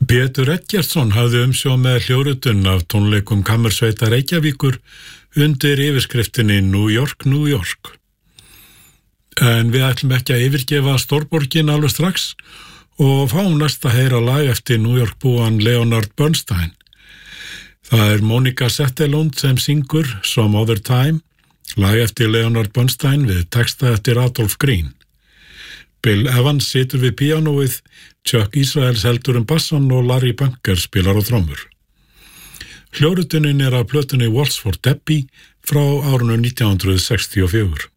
Pétur Eggertsson hafði umsjón með hljóritun af tónleikum Kammersveitar Reykjavíkur undir yfirskriftinni New York, New York. En við ætlum ekki að yfirgefa stórborgin alveg strax og fáum næst að heyra lag eftir New York búan Leonard Bernstein. Það Monica Zetterlund sem syngur Some Other Time, lag eftir Leonard Bernstein við texta eftir Adolf Green. Bill Evans situr við píanóið, Chuck Israels heldur bassan og Larry Bunker spilar á trommur. Hljórutunin af plötunni Waltz for Debbie frá árinu 1964.